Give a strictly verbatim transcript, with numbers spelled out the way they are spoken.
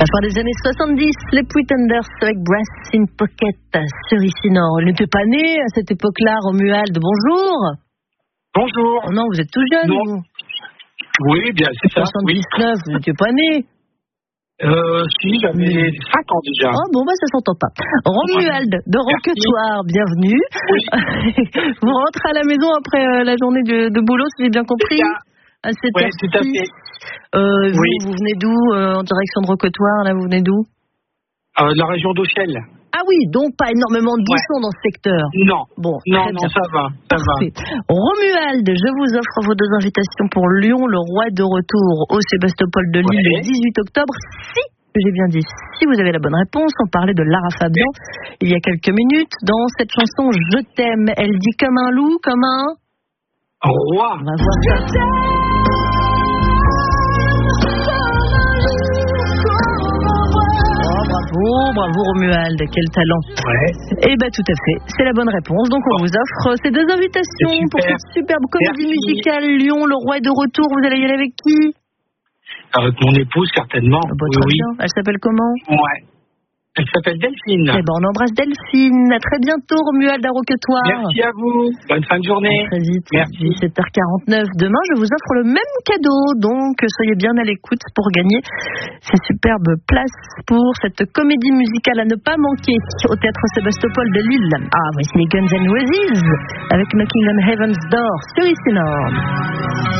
La fin des années soixante-dix, les Pretenders avec Brass in Pocket sur ici Nord. Il n'était pas né à cette époque-là, Romuald. Bonjour. Bonjour. Oh non, vous êtes tout jeune, non. vous. Oui, bien, c'est ça. soixante-dix-neuf, oui. Vous n'étiez pas né. Euh, si, j'avais cinq ans déjà. Oh bon, bah ça s'entend pas. Romuald de Roquetoire, bienvenue. Oui. Vous rentrez à la maison après euh, la journée de, de boulot, si j'ai bien compris. À cette oui, tout à fait. Euh, vous, oui. vous venez d'où euh, en direction de Roquetoire, là, vous venez d'où euh, De la région d'Auchel. Ah oui, donc pas énormément de bouchons ouais. dans ce secteur. Non. Bon, non, très non, bien. ça va, ça Parfait. va. Romuald, je vous offre vos deux invitations pour Lyon, le roi de retour au Sébastopol de Lille ouais. le dix-huit octobre. Si, j'ai bien dit, si vous avez la bonne réponse, on parlait de Lara Fabian ouais. il y a quelques minutes. Dans cette chanson, Je t'aime, elle dit comme un loup, comme un... Roi. On va voir ça. Bravo, bravo Romuald, quel talent. Ouais. Eh bien tout à fait, c'est la bonne réponse. Donc on oh. vous offre ces deux invitations pour cette superbe comédie Merci. musicale Lyon, le roi est de retour. Vous allez y aller avec qui? Avec mon épouse certainement. Oh, bah, oui, très oui. bien. Elle s'appelle comment? Ouais. Elle s'appelle Delphine. Eh ben, on embrasse Delphine. À très bientôt, Romuald à Roquetoire. Merci à vous. Bonne fin de journée. À très vite. Merci. dix-sept heures quarante-neuf. Demain, je vous offre le même cadeau. Donc, soyez bien à l'écoute pour gagner ces superbes places pour cette comédie musicale à ne pas manquer au Théâtre Sébastopol de Lille. Ah, voici les Guns N' Roses avec Knocking on Heaven's Door sur ici Nord.